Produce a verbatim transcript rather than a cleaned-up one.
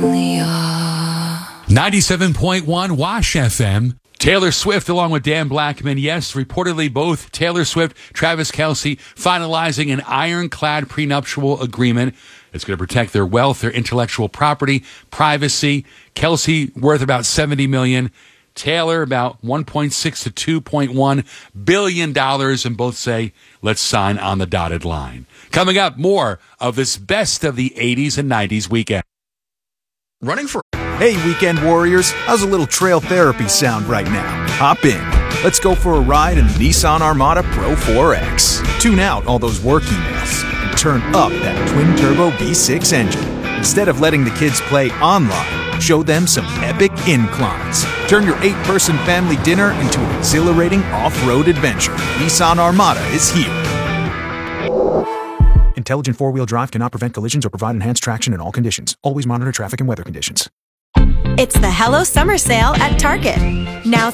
finally are. ninety-seven point one Wash F M. Taylor Swift along with Dan Blackman. Yes, reportedly both Taylor Swift, Travis Kelce finalizing an ironclad prenuptial agreement. It's going to protect their wealth, their intellectual property, privacy. Kelce worth about seventy million dollars. Taylor about one point six to two point one billion dollars, and both say, let's sign on the dotted line. Coming up, more of this best of the eighties and nineties weekend. Running for... Hey, weekend warriors, how's a little trail therapy sound right now? Hop in. Let's go for a ride in the Nissan Armada Pro four X. Tune out all those work emails and turn up that twin-turbo V six engine. Instead of letting the kids play online, show them some epic inclines. Turn your eight-person family dinner into an exhilarating off-road adventure. Nissan Armada is here. Intelligent four-wheel drive cannot prevent collisions or provide enhanced traction in all conditions. Always monitor traffic and weather conditions. It's the Hello Summer Sale at Target. Now